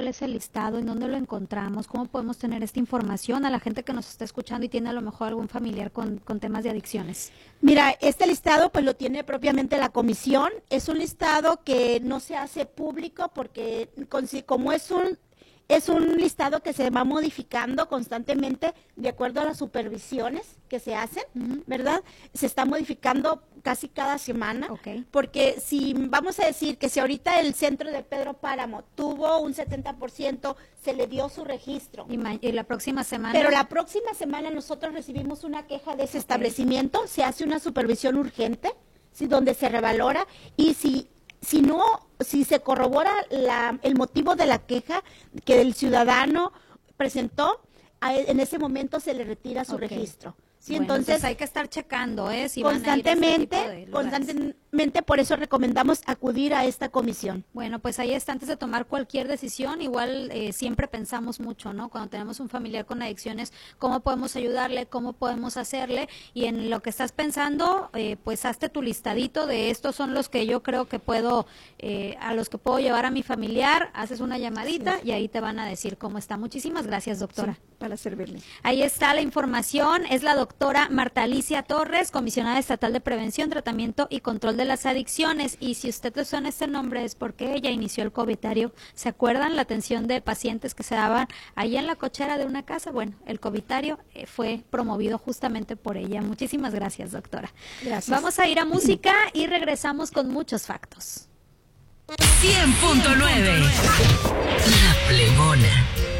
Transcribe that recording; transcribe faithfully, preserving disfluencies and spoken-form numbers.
cuál es el listado, en dónde lo encontramos, cómo podemos tener esta información a la gente que nos está escuchando y tiene a lo mejor algún familiar con, con temas de adicciones. Mira, este listado pues lo tiene propiamente la comisión, es un listado que no se hace público porque como es un Es un listado que se va modificando constantemente de acuerdo a las supervisiones que se hacen, uh-huh. ¿verdad? Se está modificando casi cada semana, okay. porque si vamos a decir que si ahorita el centro de Pedro Páramo tuvo un setenta por ciento, se le dio su registro. Y, ma- y la próxima semana. Pero la próxima semana nosotros recibimos una queja de ese okay. establecimiento, se hace una supervisión urgente, ¿sí? Donde se revalora y si... Si no, si se corrobora la, el motivo de la queja que el ciudadano presentó, a, en ese momento se le retira su okay. registro. Sí, bueno, entonces, entonces hay que estar checando, ¿eh? Si constantemente, van a ir constantemente, por eso recomendamos acudir a esta comisión. Bueno, pues ahí está, antes de tomar cualquier decisión, igual eh, siempre pensamos mucho, ¿no? Cuando tenemos un familiar con adicciones, cómo podemos ayudarle, cómo podemos hacerle, y en lo que estás pensando, eh, pues hazte tu listadito de estos son los que yo creo que puedo, eh, a los que puedo llevar a mi familiar, haces una llamadita sí. y ahí te van a decir cómo está. Muchísimas gracias, doctora. Sí, para servirle. Ahí está la información, es la doctora Marta Alicia Torres, comisionada estatal de prevención, tratamiento y control de las adicciones, y si usted le suena este nombre es porque ella inició el covitario. ¿Se acuerdan la atención de pacientes que se daban ahí en la cochera de una casa? Bueno, el covitario eh, fue promovido justamente por ella. Muchísimas gracias, doctora. Gracias. Vamos a ir a música y regresamos con muchos factos. cien punto nueve La Plebona.